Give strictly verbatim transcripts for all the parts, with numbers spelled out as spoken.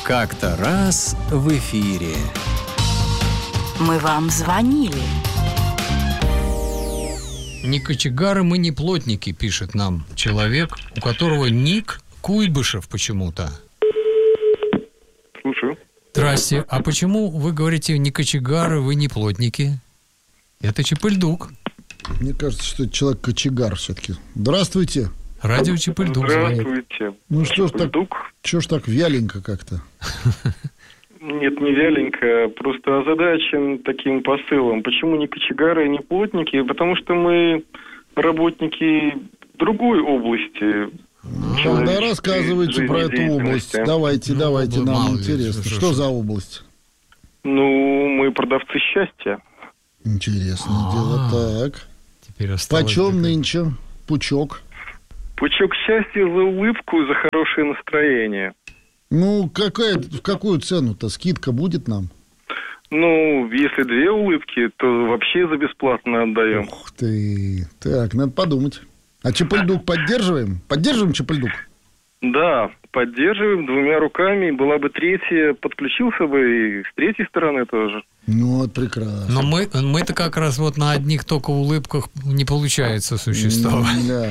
Как-то раз в эфире. Мы вам звонили. Не кочегары мы, не плотники, пишет нам человек, у которого ник Куйбышев почему-то. Слушаю. Здрасте. А почему вы говорите не кочегары, вы не плотники? Это Чепыльдук. Мне кажется, что это человек кочегар все-таки. Здравствуйте. Радио Чепыльдук. Здравствуйте. Ну что ж так, Чепыльдук? что ж так вяленько как-то? Нет, не вяленько, просто озадачен таким посылом. Почему не кочегары, не плотники? Потому что мы работники другой области. Ну, да, рассказывайте про эту область. Давайте, Ну, давайте, область, нам мало ли, интересно. что- Что что- за область? Ну, мы продавцы счастья. Интересное дело. Так. Теперь осталось Почем только- нынче пучок? Пучок счастья за улыбку и за хорошее настроение. Ну, какая, в какую цену-то? Скидка будет нам? Ну, если две улыбки, то вообще за бесплатно отдаем. Ух ты. Так, надо подумать. А Чепыльдук поддерживаем? Поддерживаем Чепыльдук? Да, поддерживаем двумя руками. Была бы третья, подключился бы и с третьей стороны тоже. Ну, вот прекрасно. Но мы, мы-то как раз вот на одних только улыбках не получается существовать. Да.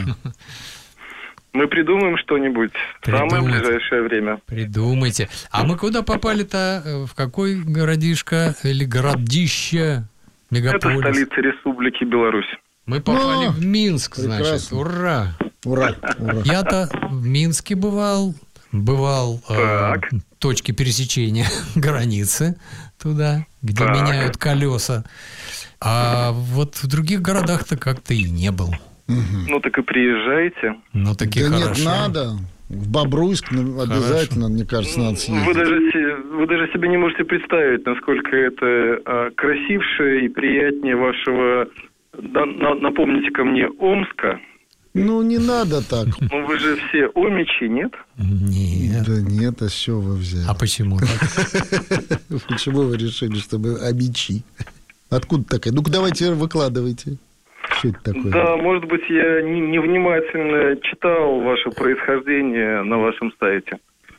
Мы придумаем что-нибудь в самое Придумайте. ближайшее время. Придумайте. А мы куда попали-то? В какой городишко или городище? Это Мегаполис? столица Республики Беларусь. Мы попали О, в Минск, значит. прекрасно. Ура! Ура, ура. Я-то в Минске бывал. Бывал э, Так. точки пересечения границы туда, где Так. меняют колеса. А вот в других городах-то как-то и не был. Ну так и приезжайте. Ну, таки Да хорошо. нет, надо. В Бобруйск ну, обязательно, мне кажется, надо Вы съездить. даже, се- вы даже себе не можете представить, насколько это а, красивше и приятнее вашего, да, на- напомните-ка мне, Омска. Ну, не надо так. Ну вы же все омичи, нет? Нет. Да нет, а с чего вы взяли? А почему так? Почему вы решили, что мы обичи? Откуда такая? Ну-ка, давайте выкладывайте. Что это такое? Да, может быть, я не- невнимательно читал ваше происхождение на вашем сайте.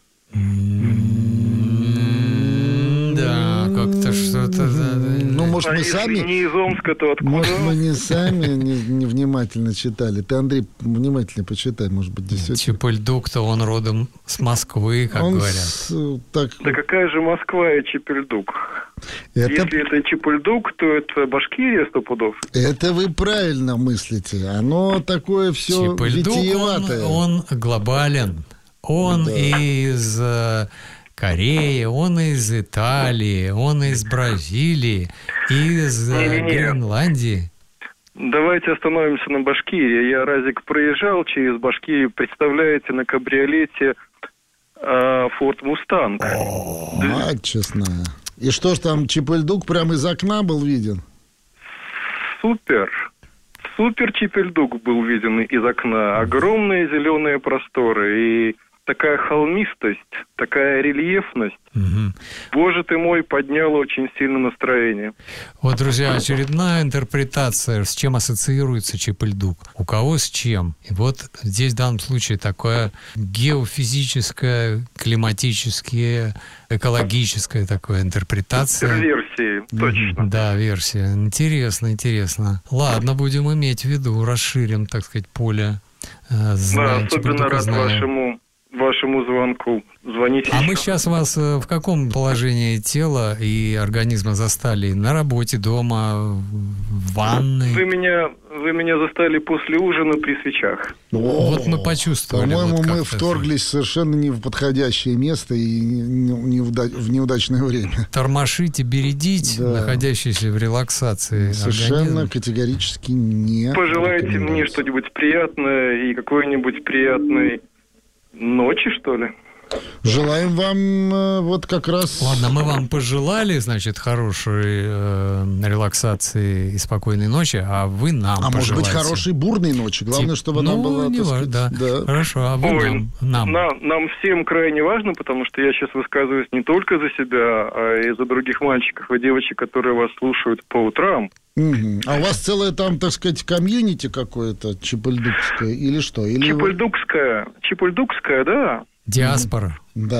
М, Да, как-то что-то... да, да, Ну, да. может, А мы если сами... не из Омска, то откуда? Может, мы не сами не, не внимательно читали. Ты, Андрей, внимательно почитай, может быть, действительно. Чепыльдук-то он родом с Москвы, как Он говорят. с, э, так, Да какая же Москва и Чепельдук? это, Если это Чепельдук, то это Башкирия сто пудов. это вы правильно мыслите. Оно такое все Чепыльдук, он, витиеватое. он глобален. Он Да. из э, Кореи, он из Италии, он из Бразилии, из э, Не-не-не. Гренландии. Давайте остановимся на Башкирии. Я разик проезжал через Башкирию, представляете, на кабриолете э, Форд Мустанг. Мать честная. И что ж там, Чепыльдук прямо из окна был виден? Супер. Супер Чепельдук был виден из окна. Огромные зеленые просторы и такая холмистость, такая рельефность. Мгм. Боже ты мой, подняло очень сильно настроение. Вот, друзья, очередная интерпретация, с чем ассоциируется Чепыльдук. У кого с чем. И вот здесь в данном случае такое геофизическое, климатическое, экологическая такая интерпретация. Версии, точно. Да, версия. Интересно, интересно. Ладно, будем иметь в виду, расширим, так сказать, поле э, знаний. Да, особенно Чепыльдука рад знаем. вашему, вашему звонку. Звоните А еще. мы сейчас вас э, в каком положении тела и организма застали? На работе, дома, в ванной? Вы меня, вы меня застали после ужина при свечах. Вот мы почувствовали. По-моему, вот мы как-то. вторглись совершенно не в подходящее место и не, не в, да- в неудачное время. Тормошить и бередить Да. находящийся в релаксации Совершенно организм. категорически не Пожелайте мне рекомендуется. что-нибудь приятное и какой-нибудь приятной ночи, что ли? Желаем вам э, вот как раз... Ладно, мы вам пожелали, значит, хорошей э, релаксации и спокойной ночи, а вы нам А может быть, пожелайте. хорошей бурной ночи. Главное, Тип- чтобы она ну, была, не так важно, сказать, да. да. Хорошо, а вы Ой, нам. нам. на- нам всем крайне важно, потому что я сейчас высказываюсь не только за себя, а и за других мальчиков и девочек, которые вас слушают по утрам. Мгм. А у вас целое там, так сказать, комьюнити какое-то чепыльдукское или что? Или вы- Чепульдукская, Чепульдукская, да. Диаспора. Да.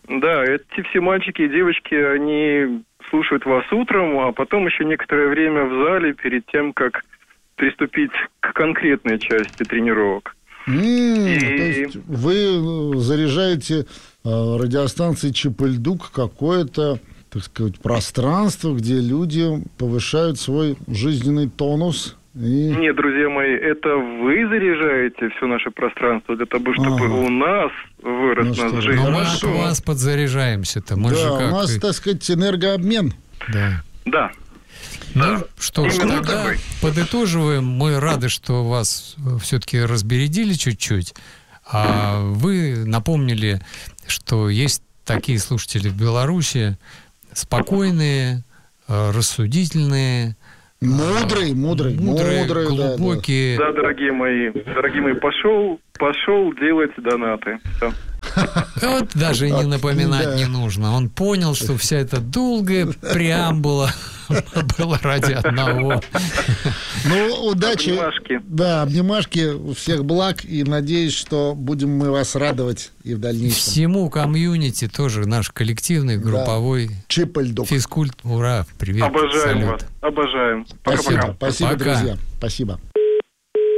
Да, эти все мальчики и девочки, они слушают вас утром, а потом еще некоторое время в зале перед тем, как приступить к конкретной части тренировок. М, И- То есть вы заряжаете э, радиостанции Чип-и-Ль-Дук какое-то, так сказать, пространство, где люди повышают свой жизненный тонус. И... Нет, друзья мои, это вы заряжаете все наше пространство для того, чтобы Ага. у нас вырос Ну что наш ж, жизненный Но мы от Хорошо. тонус. вас подзаряжаемся-то. Мы да, же как... у нас, так сказать, энергообмен. Да. Да. Ну, что ж, Именно тогда такой. подытоживаем. Мы рады, что вас все-таки разбередили чуть-чуть. А вы напомнили, что есть такие слушатели в Беларуси, спокойные, э, рассудительные, Мудрый, мудрый, мудрые, мудрый, да, да. глубокие. Да, дорогие мои, дорогие мои, пошел, пошел делать донаты. Все. Вот даже и не От- напоминать да. не нужно. Он понял, что вся эта долгая преамбула была ради одного. Ну, удачи. Обнимашки. Да, обнимашки, всех благ. И надеюсь, что будем мы вас радовать и в дальнейшем. Всему комьюнити тоже наш коллективный, групповой Чип-и-Ль-Дук. физкульт. Ура, привет, Обожаем салют. вас. Обожаем. Спасибо, Пока-пока. спасибо, Пока. друзья. Спасибо.